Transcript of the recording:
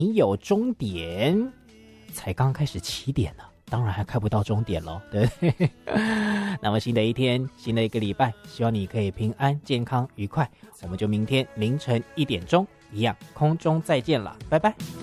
你有终点，才刚开始起点呢，当然还看不到终点咯，对不对？那么新的一天，新的一个礼拜，希望你可以平安、健康、愉快。我们就明天凌晨1点钟一样空中再见了，拜拜。